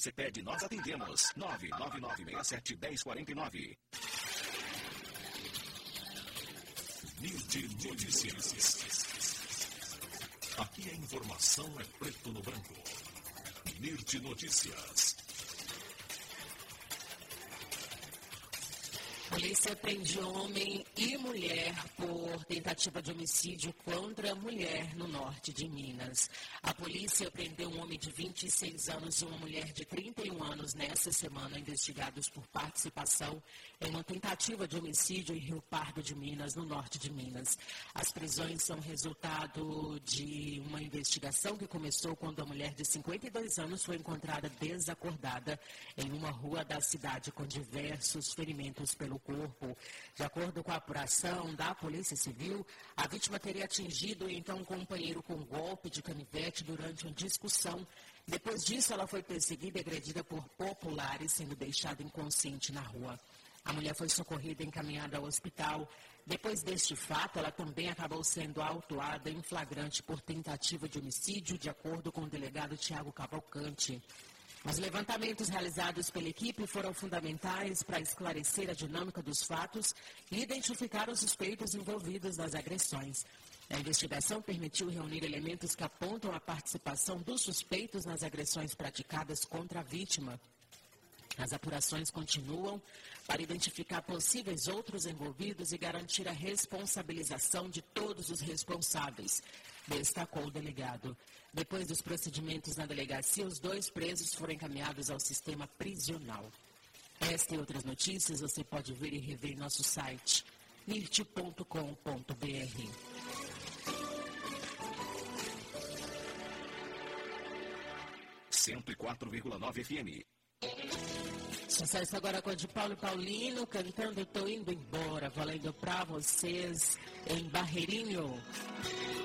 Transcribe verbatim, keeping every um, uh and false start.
você pede, nós atendemos. nove nove nove seis sete um zero quatro nove. Mirti Notícias. Aqui a informação é preto no branco. Mirti Notícias. Polícia prende homem e mulher por tentativa de homicídio contra mulher no norte de Minas. A polícia prendeu um homem de vinte e seis anos e uma mulher de trinta e um anos nesta semana, investigados por participação em uma tentativa de homicídio em Rio Pardo de Minas, no norte de Minas. As prisões são resultado de uma investigação que começou quando a mulher de cinquenta e dois anos foi encontrada desacordada em uma rua da cidade com diversos ferimentos pelo corpo. De acordo com a apuração da Polícia Civil, a vítima teria atingido então um companheiro com golpe de canivete durante uma discussão. Depois disso, ela foi perseguida e agredida por populares, sendo deixada inconsciente na rua. A mulher foi socorrida e encaminhada ao hospital. Depois deste fato, ela também acabou sendo autuada em flagrante por tentativa de homicídio, de acordo com o delegado Tiago Cavalcante. Os levantamentos realizados pela equipe foram fundamentais para esclarecer a dinâmica dos fatos e identificar os suspeitos envolvidos nas agressões. A investigação permitiu reunir elementos que apontam a participação dos suspeitos nas agressões praticadas contra a vítima. As apurações continuam para identificar possíveis outros envolvidos e garantir a responsabilização de todos os responsáveis, destacou o delegado. Depois dos procedimentos na delegacia, os dois presos foram encaminhados ao sistema prisional. Esta e outras notícias você pode ver e rever em nosso site, mirti ponto com ponto br. cento e quatro vírgula nove F M. Sucesso agora com a de Paulo e Paulino, cantando Tô Indo Embora, valendo pra vocês em Barreirinho.